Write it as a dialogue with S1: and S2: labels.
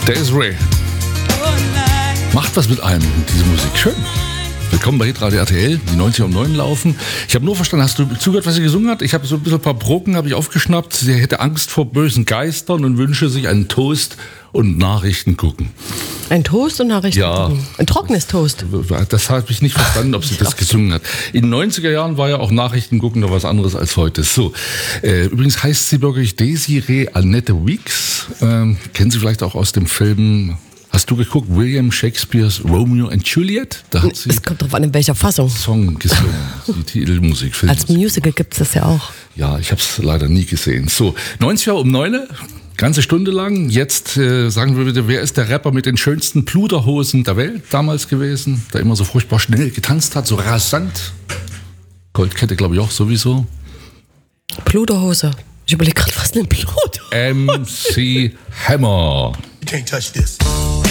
S1: Desiree. Macht was mit einem, diese Musik. Schön. Willkommen bei Hitradio RTL, die 90 um 9 laufen. Ich habe nur verstanden, hast du zugehört, was sie gesungen hat? Ich habe so ein bisschen ein paar Brocken habe ich aufgeschnappt. Sie hätte Angst vor bösen Geistern und wünsche sich einen Toast und Nachrichten gucken.
S2: Ein Toast und Nachrichten gucken? Ein trockenes Toast?
S1: Das habe ich nicht verstanden, ob sie das gesungen hat. In den 90er Jahren war ja auch Nachrichten gucken noch was anderes als heute. So, übrigens heißt sie wirklich Desiree Annette Weeks. Kennen Sie vielleicht auch aus dem Film... Hast du geguckt, William Shakespeares Romeo and Juliet? Da hat sie
S2: es kommt drauf an, in welcher Fassung.
S1: Song gesungen, die Titelmusik.
S2: Als Musical gibt es das ja auch.
S1: Ja, ich habe es leider nie gesehen. So, 90 Jahre um 9, ganze Stunde lang. Jetzt sagen wir bitte, wer ist der Rapper mit den schönsten Pluderhosen der Welt damals gewesen? Der immer so furchtbar schnell getanzt hat, so rasant. Goldkette, glaube ich, auch sowieso.
S2: Pluderhose. Ich überlege gerade, was ist denn Pluder?
S1: MC Hammer.
S3: You can't touch this.